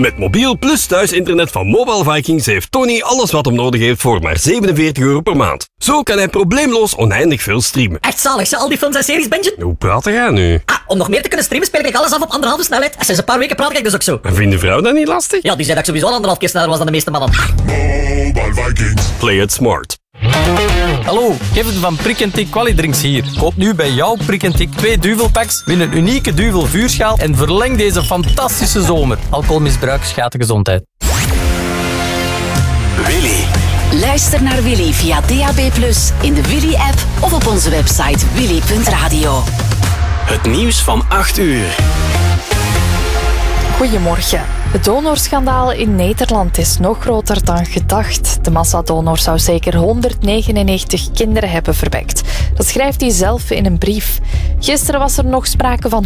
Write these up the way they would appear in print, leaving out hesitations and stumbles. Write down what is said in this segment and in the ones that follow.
Met mobiel plus thuisinternet van Mobile Vikings heeft Tony alles wat hem nodig heeft voor maar €47 per maand. Zo kan hij probleemloos oneindig veel streamen. Echt zalig, al die films en series bingen? Hoe praat jij nu? Om nog meer te kunnen streamen speel ik alles af op 1,5 snelheid. En sinds een paar weken praat ik dus ook zo. En vindt de vrouw dat niet lastig? Ja, die zei dat ik sowieso 1,5 keer sneller was dan de meeste mannen. Mobile Vikings. Play it smart. Hallo, Kevin van Prick & Tick Qualidrinks hier. Koop nu bij jouw Prick & Tick 2 duvelpacks, win een unieke duvel vuurschaal en verleng deze fantastische zomer. Alcoholmisbruik schaadt de gezondheid. Willy. Luister naar Willy via DAB+, in de Willy-app of op onze website willy.radio. Het nieuws van 8 uur. Goedemorgen. Het donorschandaal in Nederland is nog groter dan gedacht. De massadonor zou zeker 199 kinderen hebben verwekt. Dat schrijft hij zelf in een brief. Gisteren was er nog sprake van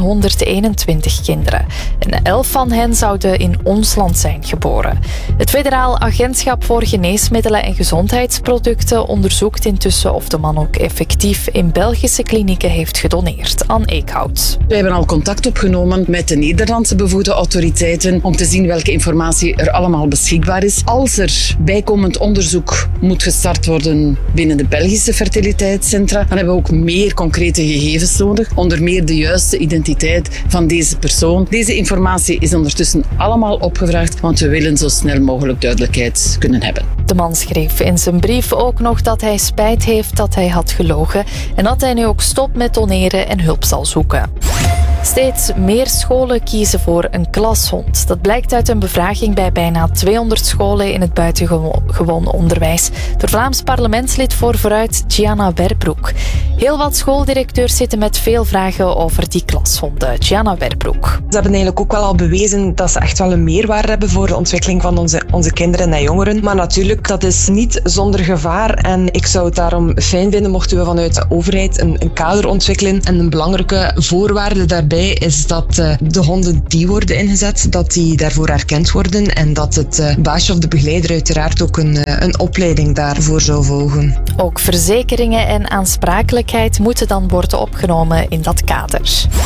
121 kinderen. En 11 van hen zouden in ons land zijn geboren. Het Federaal Agentschap voor Geneesmiddelen en Gezondheidsproducten onderzoekt intussen of de man ook effectief in Belgische klinieken heeft gedoneerd. Anne Eekhout. Wij hebben al contact opgenomen met de Nederlandse bevoegde autoriteiten om te zien welke informatie er allemaal beschikbaar is. Als er bijkomend onderzoek moet gestart worden binnen de Belgische fertiliteitscentra, dan hebben we ook meer concrete gegevens nodig. Onder meer de juiste identiteit van deze persoon. Deze informatie is ondertussen allemaal opgevraagd, want we willen zo snel mogelijk duidelijkheid kunnen hebben. De man schreef in zijn brief ook nog dat hij spijt heeft dat hij had gelogen en dat hij nu ook stopt met doneren en hulp zal zoeken. Steeds meer scholen kiezen voor een klashond. Dat blijkt uit een bevraging bij bijna 200 scholen in het buitengewoon onderwijs. Door Vlaams parlementslid voor Vooruit, Gianna Werbroek. Heel wat schooldirecteurs zitten met veel vragen over die klashonden. Gianna Werbroek. Ze hebben eigenlijk ook wel al bewezen dat ze echt wel een meerwaarde hebben voor de ontwikkeling van onze kinderen en jongeren. Maar natuurlijk, dat is niet zonder gevaar. En ik zou het daarom fijn vinden mochten we vanuit de overheid een kader ontwikkelen. En een belangrijke voorwaarde daarbij is dat de honden die worden ingezet, dat die daarvoor erkend worden en dat het baasje of de begeleider uiteraard ook een opleiding daarvoor zou volgen. Ook verzekeringen en aansprakelijkheid moeten dan worden opgenomen in dat kader.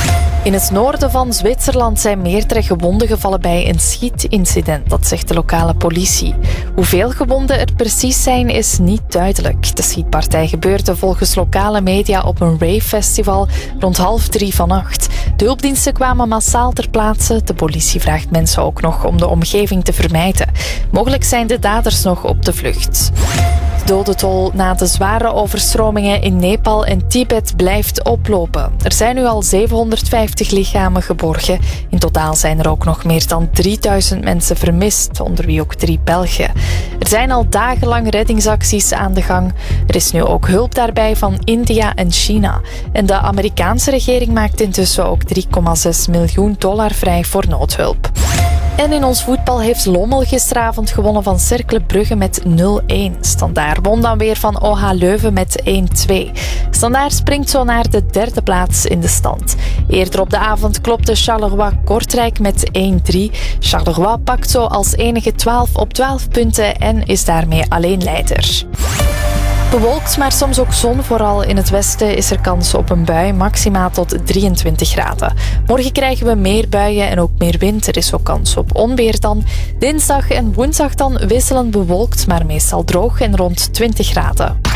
In het noorden van Zwitserland zijn meerdere gewonden gevallen bij een schietincident, dat zegt de lokale politie. Hoeveel gewonden er precies zijn, is niet duidelijk. De schietpartij gebeurde volgens lokale media op een ravefestival rond 2:30 vannacht. De hulpdiensten kwamen massaal ter plaatse. De politie vraagt mensen ook nog om de omgeving te vermijden. Mogelijk zijn de daders nog op de vlucht. De dodentol na de zware overstromingen in Nepal en Tibet blijft oplopen. Er zijn nu al 750 lichamen geborgen. In totaal zijn er ook nog meer dan 3000 mensen vermist, onder wie ook 3 Belgen. Er zijn al dagenlang reddingsacties aan de gang. Er is nu ook hulp daarbij van India en China. En de Amerikaanse regering maakt intussen ook $3,6 miljoen vrij voor noodhulp. En in ons voetbal heeft Lommel gisteravond gewonnen van Cercle Brugge met 0-1. Standaard won dan weer van OH Leuven met 1-2. Standaard springt zo naar de 3e plaats in de stand. Eerder op de avond klopte Charleroi Kortrijk met 1-3. Charleroi pakt zo als enige 12 op 12 punten en is daarmee alleen leider. Bewolkt, maar soms ook zon. Vooral in het westen is er kans op een bui, maximaal tot 23 graden. Morgen krijgen we meer buien en ook meer wind. Er is ook kans op onweer dan. Dinsdag en woensdag dan wisselend bewolkt, maar meestal droog en rond 20 graden.